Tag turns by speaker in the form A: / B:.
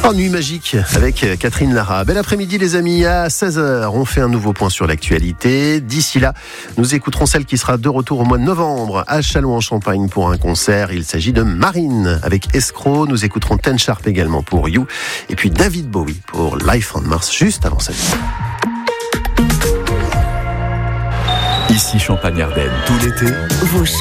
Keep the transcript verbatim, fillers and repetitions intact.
A: Oh, nuit magique avec Catherine Lara. Bel après-midi les amis, à seize heures, on fait un nouveau point sur l'actualité. D'ici là, nous écouterons celle qui sera de retour au mois de novembre à Châlons-en-Champagne pour un concert. Il s'agit de Marine avec Escroc. Nous écouterons Ten Sharp également pour You. Et puis David Bowie pour Life on Mars juste avant sa vie.
B: Ici Champagne-Ardenne, tout l'été.
C: Vos